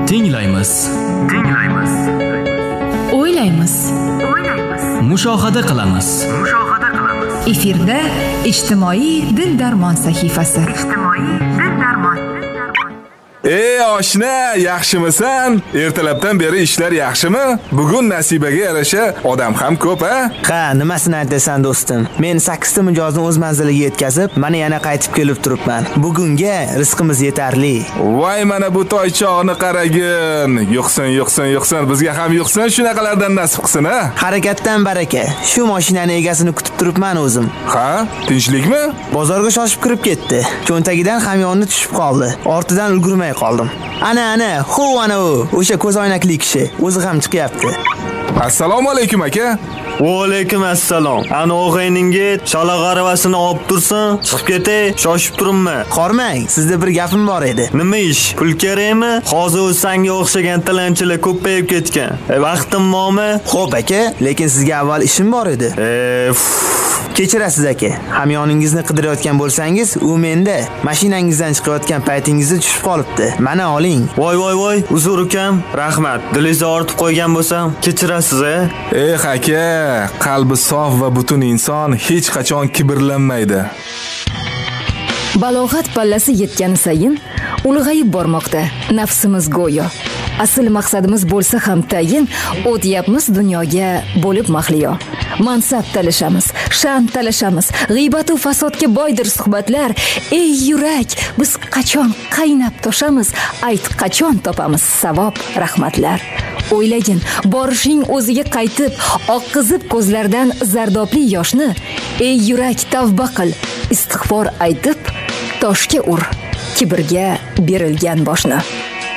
Tinglaymiz. O'ylaymiz. Mushohada qilamiz. Efirda ijtimoiy dil-darmon sahifasi. Ey oshna, yaxshimisan? Ertalabdan beri ishlar yaxshimi? Bugun nasibaga yarasha odam ham ko'p, a? Ha, nimasini aytasan do'stim? Men 8 ta mijozni o'z manziliga yetkazib, mana yana qaytib kelib turibman. Bugunga rizqimiz yetarli. Voy, mana bu toychoqni qaragin. Yo'qsin. Bizga ham yo'qsin, shunaqalardan nasib qilsin, a? Harakatdan baraka. Shu mashinani egasini kutib turibman o'zim. Ha, tinchlikmi? Bozorga shoshib kirib ketdi. Cho'ntagidan hamyonni tushib qoldi. Ortidan ulgurmay qoldim. Ana, ana u. O'sha ko'z oynakli kishi. O'zi ham chiqyapti. Assalomu alaykum aka. Va alaykum assalom. Ana o'g'ayninga chala g'aravasini olib tursin, chiqib ketay, shoshib turibmi? Qormang, sizda bir gapim bor edi. Nima ish? Pul kerakmi? Hozir o'zsanga o'xshagan tilanchilar ko'payib ketgan. Vaqtim bormi? Xo'p aka, lekin sizga avval ishim bor edi. Kechirasiz aka. Hamyoningizni qidirayotgan bo'lsangiz, u menda. Mashinangizdan chiqayotgan paytingizda tushib qolibdi. Mana oling. Voy. Uzr ukam, rahmat. Dilingizni ortib qo'ygan bo'lsam, kechirasiz, a? Aka, qalbi sof va butun inson hech qachon kibrlanmaydi. Balog'at pallasi yetgan sayin ulg'ayib bormoqda nafsimiz go'yo. Asl maqsadimiz bo'lsa ham tayin, o'tyapmiz dunyoga bo'lib mahliyo. Mansab talashamiz, sha'an talashamiz, g'iybat va fasodga boydir suhbatlar. Ey yurak, biz qachon qaynab toshamiz, ayt qachon topamiz savob, rahmatlar. O'ylagin, borishing o'ziga qaytib, oqqizib ko'zlardan zardobli yoshni. Ey yurak, tavba qil, istig'for aytib, toshga ur, kibrga berilgan boshni.